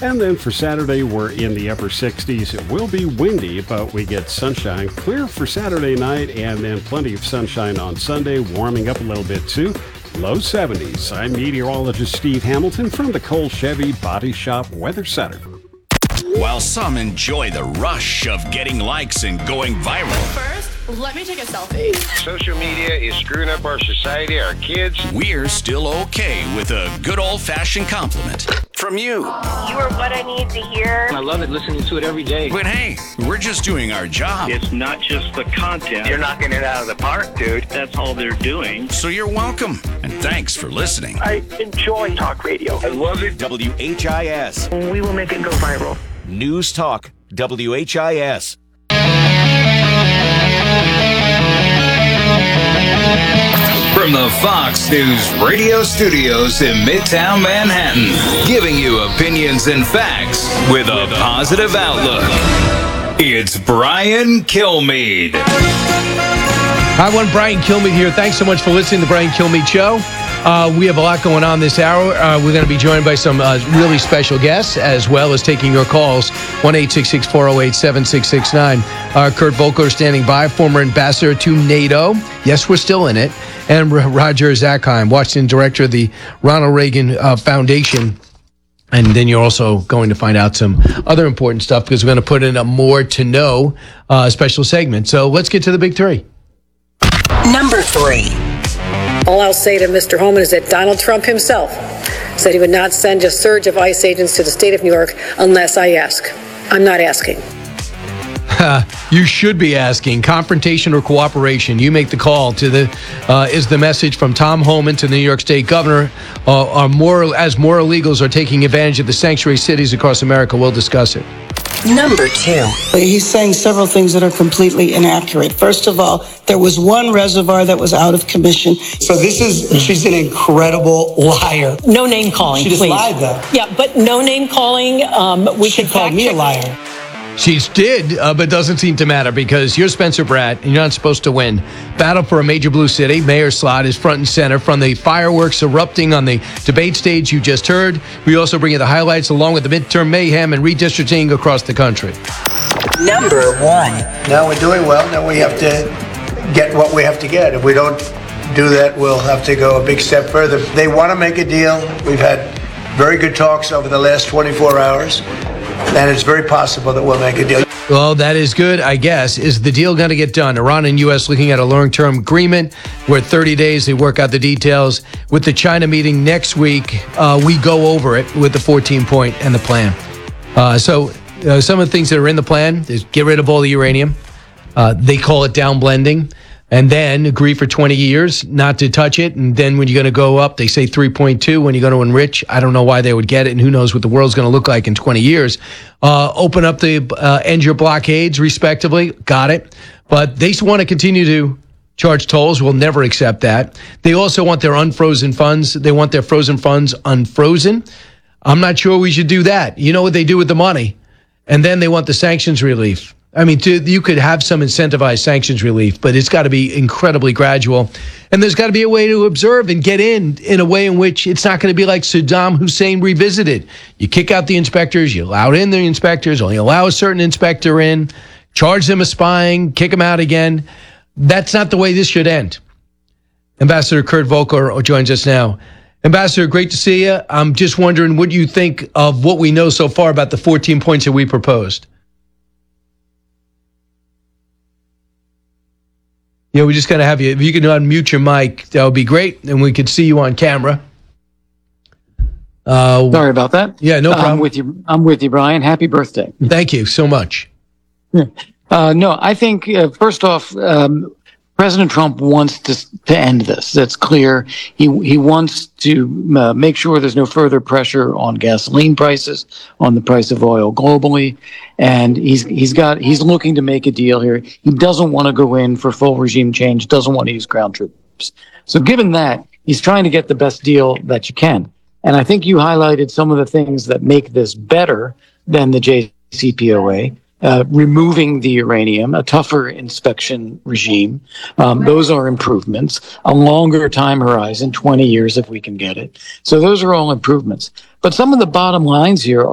And then for Saturday, we're in the upper 60s. It will be windy, but we get sunshine. Clear for Saturday night, and then plenty of sunshine on Sunday, warming up a little bit too. Low 70s. I'm meteorologist Steve Hamilton from the Cole Chevy Body Shop Weather Center. While some enjoy the rush of getting likes and going viral. First, let me take a selfie. Social media is screwing up our society, our kids. We're still okay with a good old-fashioned compliment from you. You are what I need to hear. I love it, listening to it every day. But hey, we're just doing our job. It's not just the content. You're knocking it out of the park, dude. That's all they're doing. So you're welcome, and thanks for listening. I enjoy talk radio. I love it. WHIS. We will make it go viral. News Talk. WHIS. From the Fox News radio studios in Midtown Manhattan, giving you opinions and facts with a positive outlook. It's Brian Kilmeade. Hi, everyone. Brian Kilmeade here. Thanks so much for listening to the Brian Kilmeade Show. We have a lot going on this hour. We're going to be joined by some really special guests, as well as taking your calls, 1-866-408-7669. Kurt Volker standing by, former ambassador to NATO. Yes, we're still in it. And Roger Zakheim, Washington director of the Ronald Reagan Foundation. And then you're also going to find out some other important stuff because we're going to put in a more to know special segment. So let's get to the big three. Number 3. All I'll say to Mr. Holman is that Donald Trump himself said he would not send a surge of ICE agents to the state of New York unless I ask. I'm not asking. You should be asking. Confrontation or cooperation? You make the call. To the is the message from Tom Homan to the New York State Governor. More illegals are taking advantage of the sanctuary cities across America. We'll discuss it. Number 2. He's saying several things that are completely inaccurate. First of all, there was one reservoir that was out of commission. So she's an incredible liar. No name calling, She just lied, though. Yeah, but no name calling. She called me a liar. She did, but doesn't seem to matter because you're Spencer Bratt and you're not supposed to win. Battle for a major blue city. Mayor slot is front and center from the fireworks erupting on the debate stage you just heard. We also bring you the highlights along with the midterm mayhem and redistricting across the country. Number 1. Now we're doing well. Now we have to get what we have to get. If we don't do that, we'll have to go a big step further. They want to make a deal. We've had very good talks over the last 24 hours. And it's very possible that we'll make a deal. Well, that is good, I guess. Is the deal going to get done? Iran and U.S. looking at a long-term agreement where 30 days they work out the details. With the China meeting next week, we go over it with the 14-point and the plan. So some of the things that are in the plan is get rid of all the uranium. They call it down blending. And then agree for 20 years not to touch it. And then when you're going to go up, they say 3.2 when you're going to enrich. I don't know why they would get it, and who knows what the world's going to look like in 20 years. Open up the end your blockades, respectively. Got it. But they want to continue to charge tolls. We'll never accept that. They also want their unfrozen funds. They want their frozen funds unfrozen. I'm not sure we should do that. You know what they do with the money. And then they want the sanctions relief. I mean, you could have some incentivized sanctions relief, but it's got to be incredibly gradual. And there's got to be a way to observe and get in a way in which it's not going to be like Saddam Hussein revisited. You kick out the inspectors, you allow in the inspectors, only allow a certain inspector in, charge them with spying, kick them out again. That's not the way this should end. Ambassador Kurt Volker joins us now. Ambassador, great to see you. I'm just wondering what you think of what we know so far about the 14 points that we proposed. Yeah, we just got to have you. If you can unmute your mic, that would be great, and we could see you on camera. Sorry about that. Yeah, no problem. I'm with you, Brian. Happy birthday. Thank you so much. No, I think, first off, President Trump wants to end this. That's clear. He wants to make sure there's no further pressure on gasoline prices, on the price of oil globally, and he's looking to make a deal here. He doesn't want to go in for full regime change. Doesn't want to use ground troops. So, given that, he's trying to get the best deal that you can. And I think you highlighted some of the things that make this better than the JCPOA. Removing the uranium, a tougher inspection regime. Those are improvements. A longer time horizon, 20 years if we can get it. So those are all improvements. But some of the bottom lines here